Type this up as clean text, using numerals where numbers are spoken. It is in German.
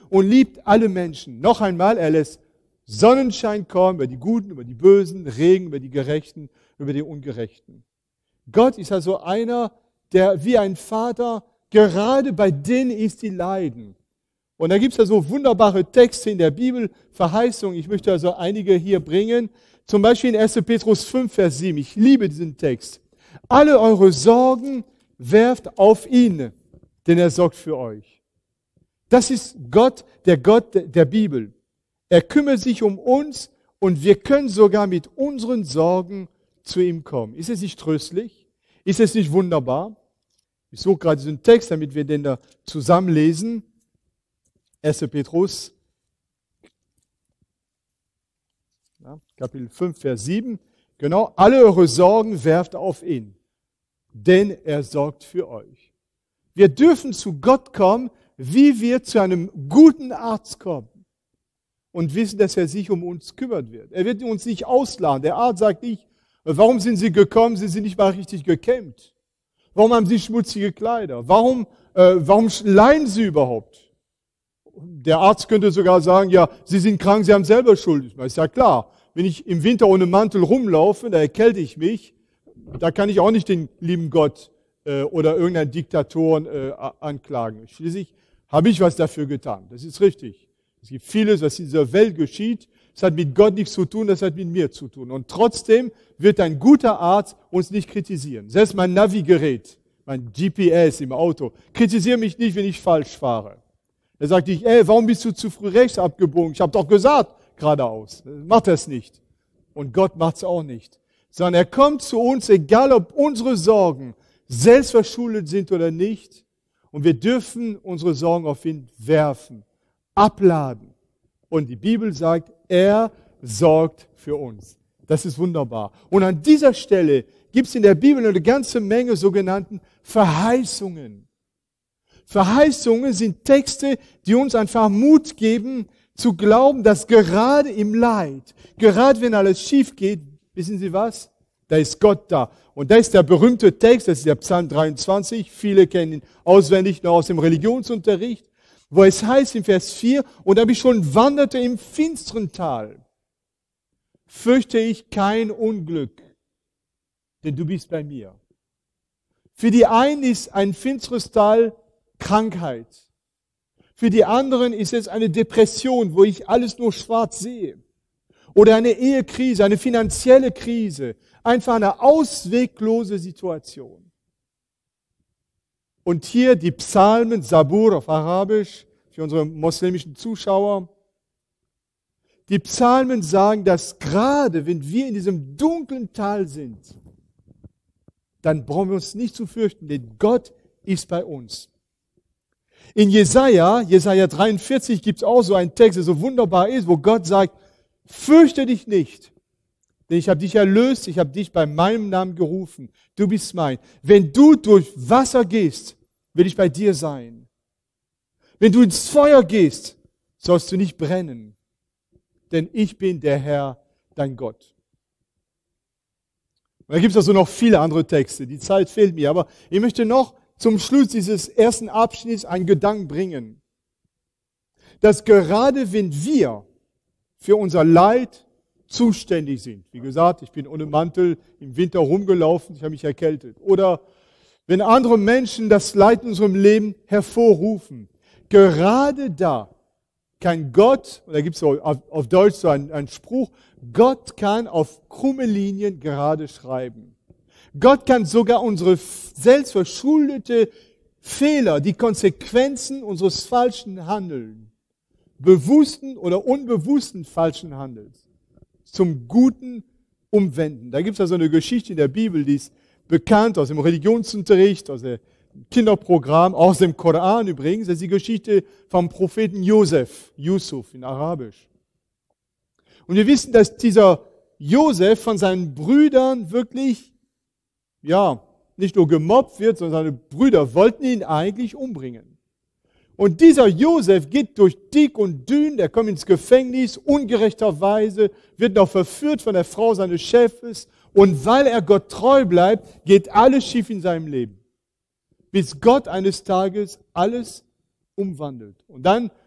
und liebt alle Menschen. Noch einmal, er lässt Sonnenschein kommen über die Guten, über die Bösen, Regen über die Gerechten, über die Ungerechten. Gott ist also einer, der wie ein Vater gerade bei denen ist, die leiden. Und da gibt es ja so wunderbare Texte in der Bibel, Verheißungen. Ich möchte also einige hier bringen. Zum Beispiel in 1. Petrus 5, Vers 7. Ich liebe diesen Text. Alle eure Sorgen werft auf ihn, denn er sorgt für euch. Das ist Gott der Bibel. Er kümmert sich um uns und wir können sogar mit unseren Sorgen zu ihm kommen. Ist es nicht tröstlich? Ist es nicht wunderbar? Ich suche gerade diesen Text, damit wir den da zusammen lesen. 1. Petrus, Kapitel 5, Vers 7. Genau, alle eure Sorgen werft auf ihn, denn er sorgt für euch. Wir dürfen zu Gott kommen, wie wir zu einem guten Arzt kommen und wissen, dass er sich um uns kümmern wird. Er wird uns nicht ausladen. Der Arzt sagt nicht, warum sind Sie gekommen, Sie sind nicht mal richtig gekämmt. Warum haben Sie schmutzige Kleider? Warum leiden Sie überhaupt? Der Arzt könnte sogar sagen, ja, Sie sind krank, Sie haben selber Schuld. Ist ja klar, wenn ich im Winter ohne Mantel rumlaufe, da erkälte ich mich, da kann ich auch nicht den lieben Gott oder irgendeinen Diktatoren anklagen. Schließlich habe ich was dafür getan. Das ist richtig. Es gibt vieles, was in dieser Welt geschieht. Das hat mit Gott nichts zu tun, das hat mit mir zu tun. Und trotzdem wird ein guter Arzt uns nicht kritisieren. Selbst mein Navigerät, mein GPS im Auto, kritisiert mich nicht, wenn ich falsch fahre. Er sagt nicht, warum bist du zu früh rechts abgebogen? Ich habe doch gesagt, geradeaus. Macht das nicht. Und Gott macht es auch nicht. Sondern er kommt zu uns, egal ob unsere Sorgen selbstverschuldet sind oder nicht. Und wir dürfen unsere Sorgen auf ihn werfen, abladen. Und die Bibel sagt, er sorgt für uns. Das ist wunderbar. Und an dieser Stelle gibt es in der Bibel eine ganze Menge sogenannten Verheißungen. Verheißungen sind Texte, die uns einfach Mut geben, zu glauben, dass gerade im Leid, gerade wenn alles schief geht, wissen Sie was? Da ist Gott da. Und da ist der berühmte Text, das ist der Psalm 23, viele kennen ihn auswendig noch aus dem Religionsunterricht, wo es heißt im Vers 4, und da ich schon wanderte im finsteren Tal, fürchte ich kein Unglück, denn du bist bei mir. Für die einen ist ein finsteres Tal Krankheit. Für die anderen ist es eine Depression, wo ich alles nur schwarz sehe. Oder eine Ehekrise, eine finanzielle Krise. Einfach eine ausweglose Situation. Und hier die Psalmen, Sabur auf Arabisch, für unsere muslimischen Zuschauer. Die Psalmen sagen, dass gerade wenn wir in diesem dunklen Tal sind, dann brauchen wir uns nicht zu fürchten, denn Gott ist bei uns. In Jesaja 43 gibt es auch so einen Text, der so wunderbar ist, wo Gott sagt, fürchte dich nicht, denn ich habe dich erlöst, ich habe dich bei meinem Namen gerufen, du bist mein. Wenn du durch Wasser gehst, will ich bei dir sein. Wenn du ins Feuer gehst, sollst du nicht brennen, denn ich bin der Herr, dein Gott. Und da gibt es also noch viele andere Texte, die Zeit fehlt mir, aber ich möchte noch zum Schluss dieses ersten Abschnitts einen Gedanken bringen, dass gerade wenn wir für unser Leid zuständig sind, wie gesagt, ich bin ohne Mantel im Winter rumgelaufen, ich habe mich erkältet, oder wenn andere Menschen das Leid in unserem Leben hervorrufen, gerade da kann Gott, und da gibt es auf Deutsch so einen Spruch, Gott kann auf krumme Linien gerade schreiben. Gott kann sogar unsere selbstverschuldete Fehler, die Konsequenzen unseres falschen Handelns, bewussten oder unbewussten falschen Handels, zum Guten umwenden. Da gibt es also eine Geschichte in der Bibel, die ist bekannt aus dem Religionsunterricht, aus dem Kinderprogramm, aus dem Koran übrigens. Das ist die Geschichte vom Propheten Yusuf in Arabisch. Und wir wissen, dass dieser Josef von seinen Brüdern wirklich nicht nur gemobbt wird, sondern seine Brüder wollten ihn eigentlich umbringen. Und dieser Josef geht durch dick und dünn, der kommt ins Gefängnis, ungerechterweise, wird noch verführt von der Frau seines Chefs. Und weil er Gott treu bleibt, geht alles schief in seinem Leben. Bis Gott eines Tages alles umwandelt. Und dann